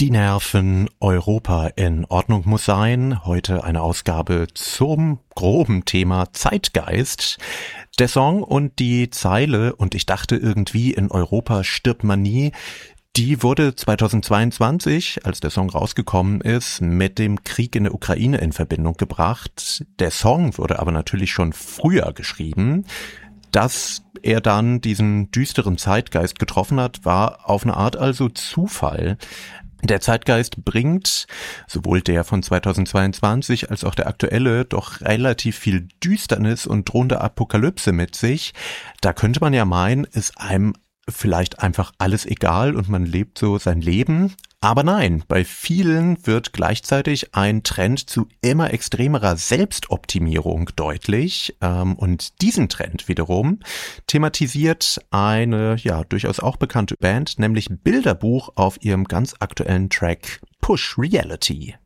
Die Nerven, Europa in Ordnung muss sein. Heute eine Ausgabe zum groben Thema Zeitgeist. Der Song und die Zeile "Und ich dachte irgendwie, in Europa stirbt man nie", die wurde 2022, als der Song rausgekommen ist, mit dem Krieg in der Ukraine in Verbindung gebracht. Der Song wurde aber natürlich schon früher geschrieben. Dass er dann diesen düsteren Zeitgeist getroffen hat, war auf eine Art also Zufall. Der Zeitgeist bringt, sowohl der von 2022 als auch der aktuelle, doch relativ viel Düsternis und drohende Apokalypse mit sich. Da könnte man ja meinen, ist einem vielleicht einfach alles egal und man lebt so sein Leben. Aber nein, bei vielen wird gleichzeitig ein Trend zu immer extremerer Selbstoptimierung deutlich. Und diesen Trend wiederum thematisiert eine durchaus auch bekannte Band, nämlich Bilderbuch auf ihrem ganz aktuellen Track Push Reality.